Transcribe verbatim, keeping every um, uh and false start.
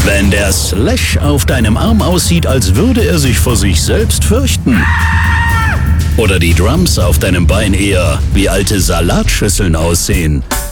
Wenn der Slash auf deinem Arm aussieht, als würde er sich vor sich selbst fürchten. Oder die Drums auf deinem Bein eher wie alte Salatschüsseln aussehen.